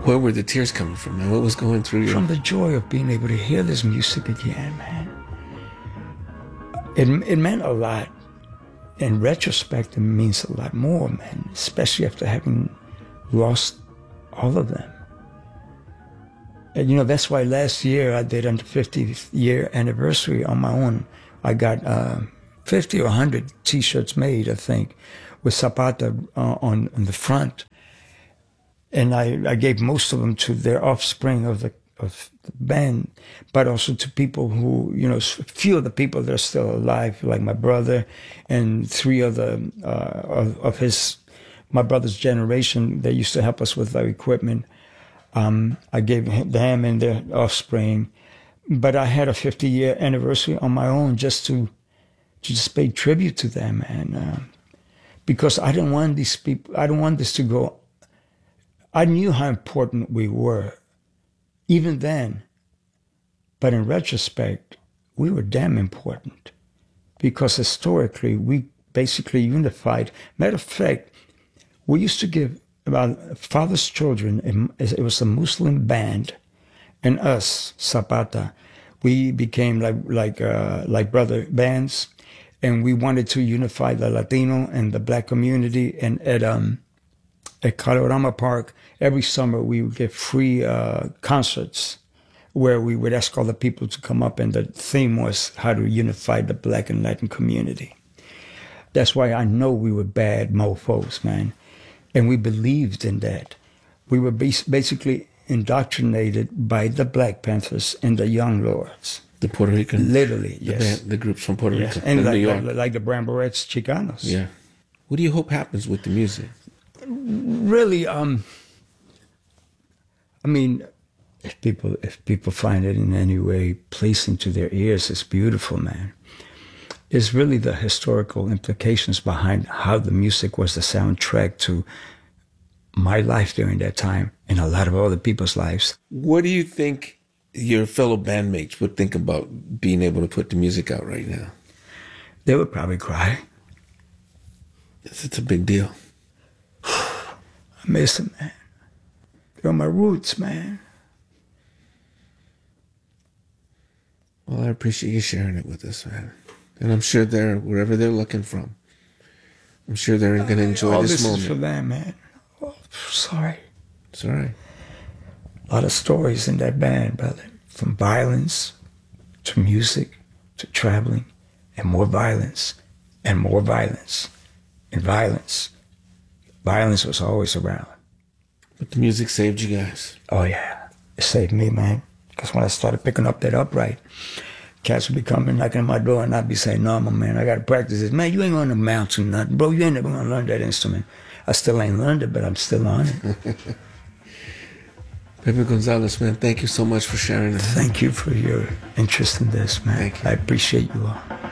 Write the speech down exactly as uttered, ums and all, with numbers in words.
Where were the tears coming from, man? What was going through you? From the joy of being able to hear this music again, man. It, it meant a lot. In retrospect, it means a lot more, man, especially after having lost all of them. And, you know, that's why last year I did on the fiftieth year anniversary on my own. I got uh, fifty or one hundred T-shirts made, I think, with Zapata uh, on, on the front. And I, I gave most of them to their offspring of the, of the band, but also to people who, you know, a few of the people that are still alive, like my brother and three other uh, of, of his, my brother's generation that used to help us with our equipment. Um, I gave them and their offspring, but I had a fifty year anniversary on my own just to, to just pay tribute to them. And, uh, because I didn't want these people, I don't want this to go. I knew how important we were, even then. But in retrospect, we were damn important because historically we basically unified. Matter of fact, we used to give about Father's Children, it was a Muslim band, and us, Zapata, we became like like uh, like brother bands, and we wanted to unify the Latino and the Black community. And at um at Calorama Park, every summer we would get free uh, concerts where we would ask all the people to come up, and the theme was how to unify the Black and Latin community. That's why I know we were bad mofos, man. And we believed in that. We were basically indoctrinated by the Black Panthers and the Young Lords. The Puerto Rican? Literally, the yes. Band, the groups from Puerto yes. Rico and, and like, New York. Like, like the Bramborettes Chicanos. Yeah. What do you hope happens with the music? Really, um, I mean, if people if people find it in any way pleasing to their ears, it's beautiful, man. It's really the historical implications behind how the music was the soundtrack to my life during that time and a lot of other people's lives. What do you think your fellow bandmates would think about being able to put the music out right now? They would probably cry. It's, it's a big deal. I miss them, man. They're my roots, man. Well, I appreciate you sharing it with us, man. And I'm sure they're, wherever they're looking from, I'm sure they're going to enjoy all this, this moment. Is for them, man. Oh, sorry. It's all right. A lot of stories in that band, brother. From violence to music to traveling and more violence and more violence and violence. Violence was always around. But the music saved you guys. Oh, yeah. It saved me, man. Because when I started picking up that upright, cats would be coming, knocking on my door, and I'd be saying, no, my man, I got to practice this. Man, you ain't going to amount to nothing. Bro, you ain't never going to learn that instrument. I still ain't learned it, but I'm still on it. Pepe Gonzalez, man, thank you so much for sharing it. Thank you for your interest in this, man. Thank you. I appreciate you all.